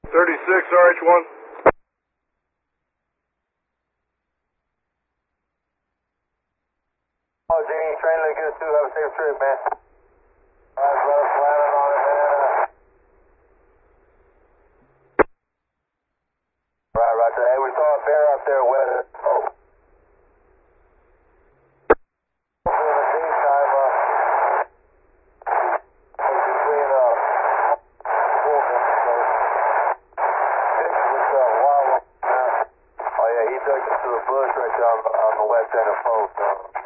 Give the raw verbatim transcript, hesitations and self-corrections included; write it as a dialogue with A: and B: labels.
A: thirty-six R H one.
B: Oh, Genie, train to get us through. Have a safe trip, man. All right, brother, planning on it, man. Right, roger. Hey, we saw a bear out there with it. Oh. Hopefully in the daytime, uh, between, uh, Wolfen, so, Dick was, uh, wild. Uh, oh, yeah, he dug into the bush right there on the, on the west end of Post, so.